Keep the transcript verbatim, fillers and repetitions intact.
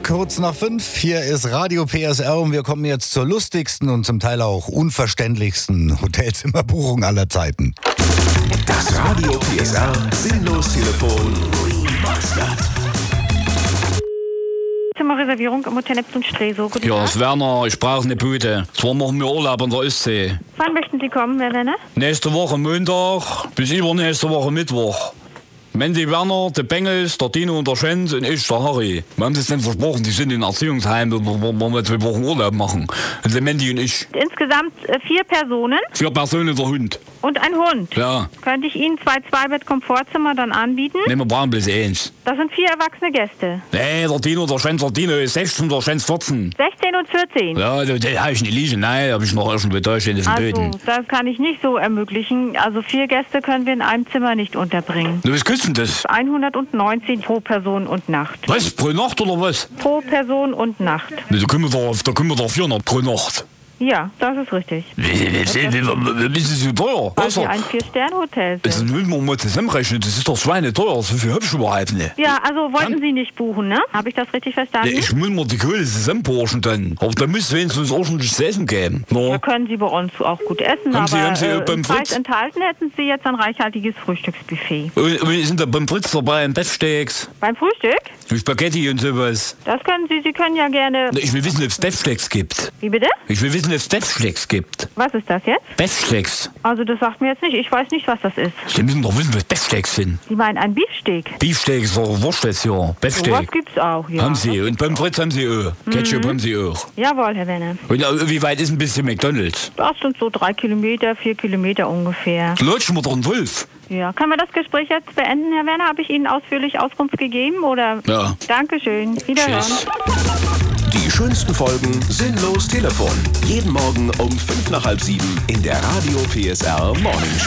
kurz nach fünf. Hier ist Radio P S R und wir kommen jetzt zur lustigsten und zum Teil auch unverständlichsten Hotelzimmerbuchung aller Zeiten. Das Radio P S R Sinnlos-Telefon. Zimmerreservierung im Hotel Neptun Stresow. Guten Ja, Tag. es ist Werner, ich brauche eine Bude. Zwar machen wir Urlaub an der Ostsee. Wann möchten Sie kommen, Herr Werner? Nächste Woche Montag bis übernächste Woche Mittwoch. Mandy Werner, der Bengels, der Dino und der Schwenz und ich, der Harry. Wir haben das denn versprochen, die sind in Erziehungsheim, wo wir wir zwei Wochen Urlaub machen. Also Mandy und ich. Insgesamt äh, vier Personen Vier Personen der Hund. und ein Hund. Ja, Könnte ich Ihnen zwei Zwei-Bett-Komfortzimmer dann anbieten? ne, wir brauchen bloß eins. Das sind vier erwachsene Gäste. Nee, der Dino, der Schwenz, der Dino ist sechzehn, der Schwenz vierzehn. sechzehn und vierzehn. Ja, den habe ich nicht liegen, nein, habe ich noch irgendwo da stehen auf dem Also, Böden. das kann ich nicht so ermöglichen. Also vier Gäste können wir in einem Zimmer nicht unterbringen. Du, was kostet denn das? hundertneunzehn pro Person und Nacht. Was, pro Nacht oder was? Pro Person und Nacht. Ne, da können wir doch, da können wir doch vierhundert pro Nacht. Ja, das ist richtig. Wie, wie, wie, wie, wie ist es so teuer? Weil Also, Sie ein Vier-Sterne-Hotel das sind. müssen wir mal zusammenrechnen, das ist doch schweineteuer, so viel hab ich überhaupt nicht. Ja, also wollten Sie nicht buchen, ne? Habe ich das richtig verstanden? Nee, ich muss mir die Kohle zusammenporschen dann. Aber da müsste wenigstens ordentliches Essen geben. Da No. können Sie bei uns auch gut essen, Haben Sie- aber haben Sie, äh, äh, beim im Preis Fritz? enthalten hätten Sie jetzt ein reichhaltiges Frühstücksbuffet. Und, und sind da beim Fritz dabei, ein Beefsteaks, Beim Frühstück? Spaghetti und sowas. Das können Sie, Sie können ja gerne... Ich will wissen, ob es Beefsteaks gibt. Wie bitte? Ich will wissen, ob es Beefsteaks gibt. Was ist das jetzt? Beefsteaks. Also das sagt mir jetzt nicht, ich weiß nicht, was das ist. Sie müssen doch wissen, was Beefsteaks sind. Sie meinen ein Beefsteak? Beefsteaks oder Wurst jetzt, ja. Sowas Beefsteak. gibt's auch, ja. Haben Sie. Und beim Fritz haben Sie auch. Ketchup haben Sie auch. Jawohl, Herr Werner. Und äh, wie weit ist ein bisschen McDonalds? Das sind so drei Kilometer, vier Kilometer ungefähr. Lutschen wir doch einen Wolf. Ja, können wir das Gespräch jetzt beenden, Herr Werner? Habe ich Ihnen ausführlich Auskunft gegeben, oder? Ja. Dankeschön. Wiederhören. Tschüss. Die schönsten Folgen Sinnlos Telefon. Jeden Morgen um fünf nach halb sieben in der Radio P S R Morning Show.